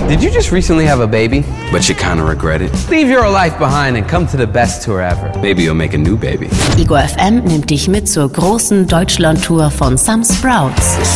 Did you just recently have a baby? But you kinda regret it? Leave your life behind and come to the best tour ever. Maybe you'll make a new baby. Ego FM nimmt dich mit zur großen Deutschland-Tour von Some Sprouts.